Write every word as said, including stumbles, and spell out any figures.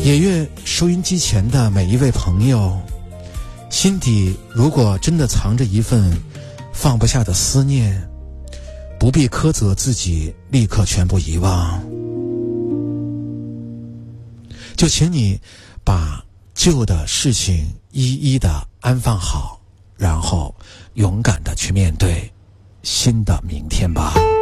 也愿收音机前的每一位朋友，心底如果真的藏着一份放不下的思念，不必苛责自己立刻全部遗忘，就请你把旧的事情一一的安放好，然后勇敢的去面对新的明天吧。